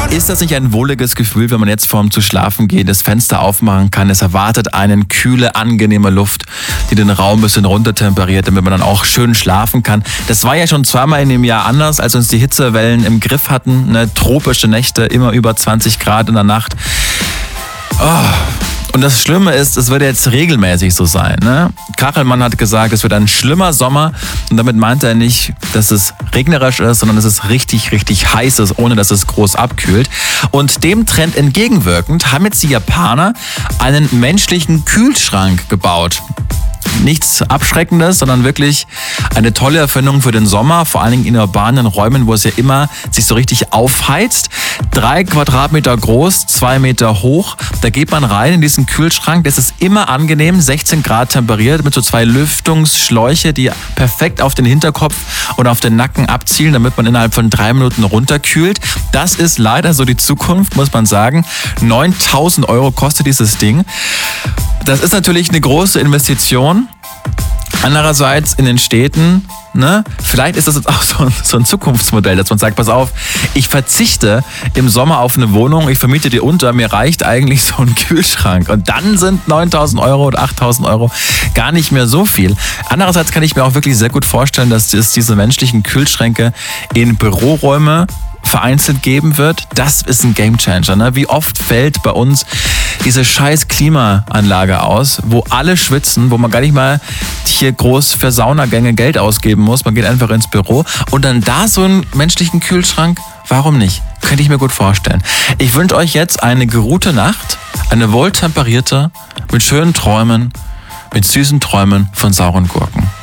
Ist das nicht ein wohliges Gefühl, wenn man jetzt vorm zu schlafen gehen das Fenster aufmachen kann? Es erwartet einen kühle, angenehme Luft, die den Raum ein bisschen runtertemperiert, damit man dann auch schön schlafen kann. Das war ja schon zweimal in dem Jahr anders, als uns die Hitzewellen im Griff hatten. Ne? Tropische Nächte, immer über 20 Grad in der Nacht. Und das Schlimme ist, es wird jetzt regelmäßig so sein. Ne? Kachelmann hat gesagt, es wird ein schlimmer Sommer. Und damit meint er nicht, dass es regnerisch ist, sondern dass es richtig, richtig heiß ist, ohne dass es groß abkühlt. Und dem Trend entgegenwirkend haben jetzt die Japaner einen menschlichen Kühlschrank gebaut. Nichts Abschreckendes, sondern wirklich eine tolle Erfindung für den Sommer, vor allen Dingen in urbanen Räumen, wo es ja immer sich so richtig aufheizt. 3 Quadratmeter groß, 2 Meter hoch. Da geht man rein in diesen Kühlschrank. Das ist immer angenehm, 16 Grad temperiert mit so 2 Lüftungsschläuche, die perfekt auf den Hinterkopf oder auf den Nacken abzielen, damit man innerhalb von 3 Minuten runterkühlt. Das ist leider so die Zukunft, muss man sagen. 9.000 € kostet dieses Ding. Das ist natürlich eine große Investition. Andererseits in den Städten, ne, vielleicht ist das jetzt auch so ein Zukunftsmodell, dass man sagt, pass auf, ich verzichte im Sommer auf eine Wohnung, ich vermiete die unter, mir reicht eigentlich so ein Kühlschrank. Und dann sind 9.000 € oder 8.000 € gar nicht mehr so viel. Andererseits kann ich mir auch wirklich sehr gut vorstellen, dass es diese menschlichen Kühlschränke in Büroräume vereinzelt geben wird. Das ist ein Gamechanger. Ne? Wie oft fällt bei uns diese scheiß Klimaanlage aus, wo alle schwitzen, wo man gar nicht mal hier groß für Saunagänge Geld ausgeben muss. Man geht einfach ins Büro und dann da so einen menschlichen Kühlschrank. Warum nicht? Könnte ich mir gut vorstellen. Ich wünsche euch jetzt eine geruhte Nacht, eine wohltemperierte, mit schönen Träumen, mit süßen Träumen von sauren Gurken.